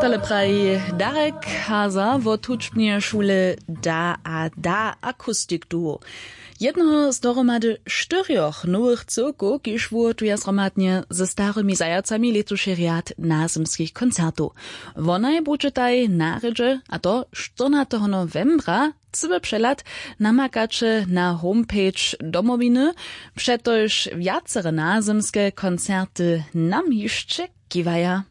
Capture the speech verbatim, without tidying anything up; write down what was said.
Witale praji Darek Haza wo tučbnie szule Da a Da Akustik Duo. Jednoho z dohromady czterech nowych cyrków, kiż wurtuje zromadnie ze starymi zajacami letuszy riad nazymskich koncertów. Wonaj budżetaj narydże, a to czternastego novembra cyby przelat namakacze na homepage Domowiny, przetoż wiacere nazymskie koncerty nam jeszcze kiwaja.